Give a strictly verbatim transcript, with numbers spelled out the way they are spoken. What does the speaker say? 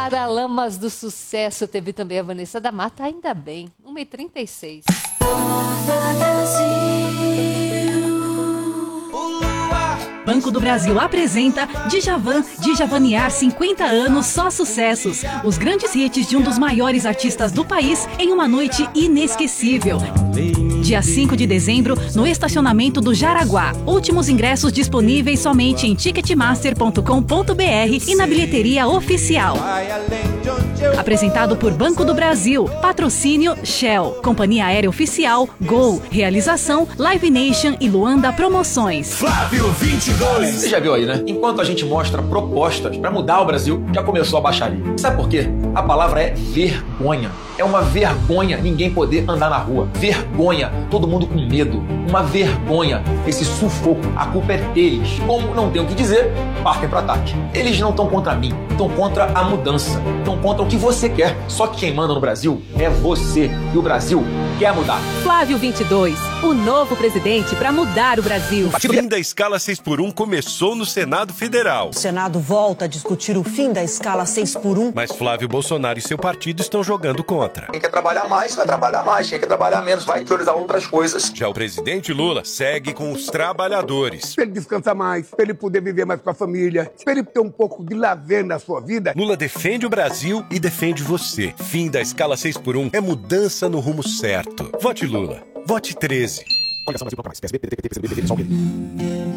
Paralamas do Sucesso. Teve também a Vanessa da Mata, ainda bem. uma e trinta e seis. Banco do Brasil apresenta Djavan, Djavanear cinquenta anos, só sucessos. Os grandes hits de um dos maiores artistas do país em uma noite inesquecível. Dia cinco de dezembro, no estacionamento do Jaraguá. Últimos ingressos disponíveis somente em ticketmaster ponto com ponto br e na bilheteria oficial. Apresentado por Banco do Brasil. Patrocínio Shell. Companhia Aérea Oficial Gol. Realização Live Nation e Luanda Promoções. Flávio vinte e dois. Você já viu aí, né? Enquanto a gente mostra propostas para mudar o Brasil, já começou a baixaria. Sabe por quê? A palavra é vergonha. É uma vergonha ninguém poder andar na rua. Vergonha, todo mundo com medo. Uma vergonha, esse sufoco. A culpa é deles. Como não tem o que dizer, partem para ataque. Eles não estão contra mim, estão contra a mudança. Estão contra o que você quer. Só que quem manda no Brasil é você. E o Brasil quer mudar. Flávio vinte e dois, o novo presidente para mudar o Brasil. O fim da escala seis por um começou no Senado Federal. O Senado volta a discutir o fim da escala seis por um. Mas Flávio Bolsonaro e seu partido estão jogando contra. Quem quer trabalhar mais, vai trabalhar mais. Quem quer trabalhar menos, vai priorizar outras coisas. Já o presidente Lula segue com os trabalhadores. Pra ele descansar mais, pra ele poder viver mais com a família, pra ele ter um pouco de lazer na sua vida. Lula defende o Brasil e defende você. Fim da escala seis por um é mudança no rumo certo. Vote Lula. Vote treze.